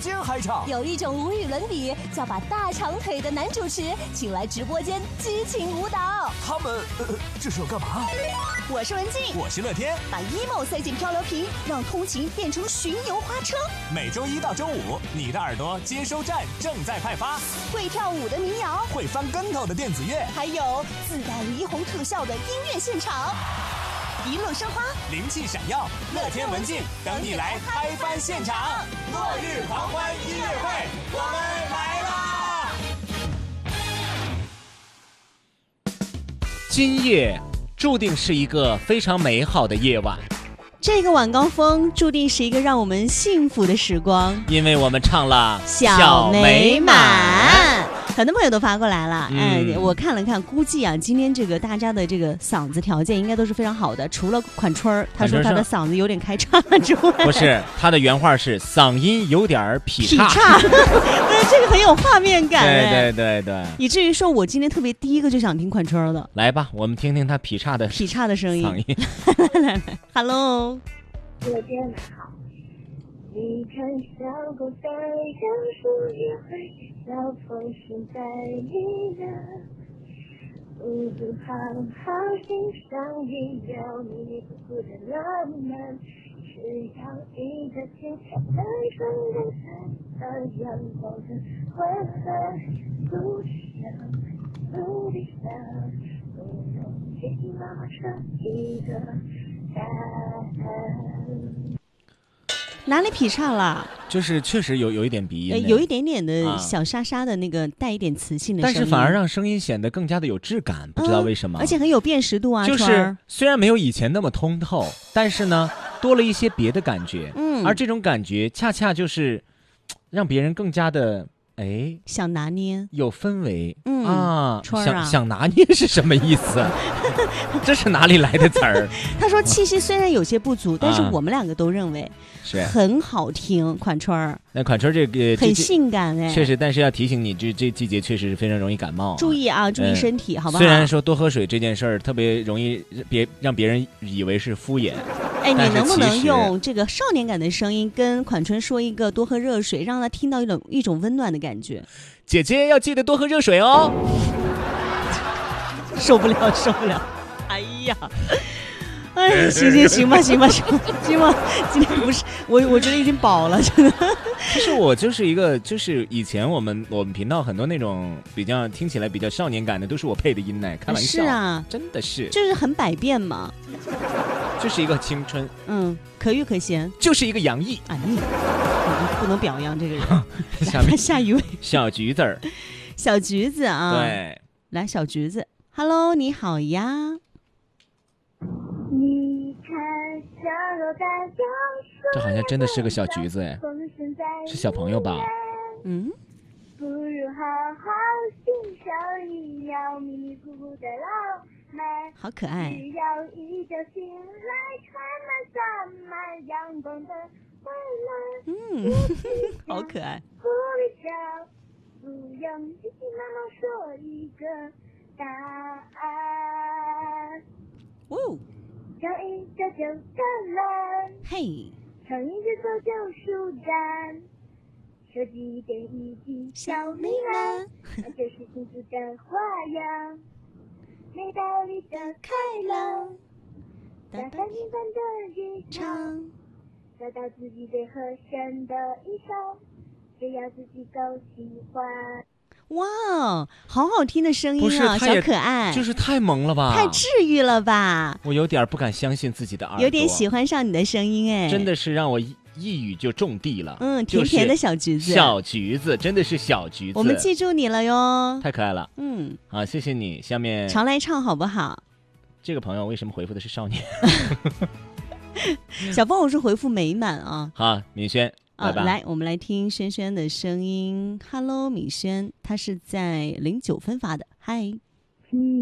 间嗨唱。 有一种无与伦比，叫把大长腿的男主持请来直播间激情舞蹈。 他们这是要干嘛？ 我是文静， 我是乐天， 把 emo 塞进漂流瓶，让通勤变成巡游花车。 每周一到周五，你的耳朵接收站正在派发。 会跳舞的民谣， 会翻跟头的电子乐， 还有自带霓虹特效的音乐现场。一路生花， 灵气闪耀，乐天文静等你来嗨翻现场。落日狂欢音乐会，我们来啦！ 今夜注定是一个非常美好的夜晚， 这个晚高峰注定是一个让我们幸福的时光， 因为我们唱了小美满。很多朋友都发过来了，我看了看，估计啊，今天这个大家的这个嗓子条件应该都是非常好的，除了款春儿，他说他的嗓子有点开叉之外， 不是，他的原话是嗓音有点劈叉， 对，这个很有画面感， 对， 以至于说我今天特别第一个就想听款春儿的。 来吧，我们听听他劈叉的声音。 嗓音。 来，Hello。 昨天好，你看小狗在杨树约会，小风声在你的屋子旁，好欣赏一秒你不哭的浪漫，只要一个轻巧的春天才的阳光的欢乐，路上陆地上，不用接近妈妈车一个答案。 哪里劈叉了？ 就是确实有一点鼻音， 有一点点的小沙沙的那个带一点磁性的声音， 但是反而让声音显得更加的有质感，不知道为什么， 而且很有辨识度啊。 就是虽然没有以前那么通透，但是呢，多了一些别的感觉。而这种感觉恰恰就是让别人更加的想拿捏， 有氛围。想拿捏是什么意思？这是哪里来的词儿？ 他说气息虽然有些不足，但是我们两个都认为是很好听。款春儿， 那款春这个很性感确实，但是要提醒你，这季节确实是非常容易感冒， 注意啊，注意身体，好不好？ 虽然说多喝水这件事儿特别容易让别人以为是敷衍， 你能不能用这个少年感的声音跟款春说一个多喝热水，让他听到一种温暖的感觉？ 姐姐要记得多喝热水哦。 受不了！哎呀，行吧，今天不是我觉得已经饱了，真的。 其实我就是一个，就是以前我们频道很多那种比较听起来比较少年感的，都是我配的音呢，开玩笑。 是啊， 真的是， 就是很百变嘛。 就是一个青春， 可遇可贤， 就是一个洋溢。 不能表扬这个人。下一位， 小橘子儿， 小橘子啊， 对， 来小橘子 ，Hello， 你好呀。 你看小狗在杨树， 这好像真的是个小橘子是小朋友吧？ 不如好好欣赏一秒迷糊的浪漫， 好可爱。 只要一觉醒来，充满洒满阳光的未来。 好可爱。 不必笑，不用急急忙忙说一个答案。叫一叫就干了， 嘿， 唱一支歌就舒展，设计一点一滴小美满，那就是幸福的花样，没道理的开朗，打扮平凡的日常，找到自己最合身的衣裳，只要自己够喜欢。 哇，好好听的声音啊，小可爱， 就是太萌了吧， 太治愈了吧， 我有点不敢相信自己的耳朵， 有点喜欢上你的声音真的是让我一语就中地了。 甜甜的小橘子， 小橘子真的是小橘子， 我们记住你了哟， 太可爱了。好，谢谢你。下面常来唱好不好？ 这个朋友为什么回复的是少年？ 小朋友是回复美满啊。 好，敏轩。 来，我们来听轩轩的声音。Hello， 米轩，他是在09分发的。嗨。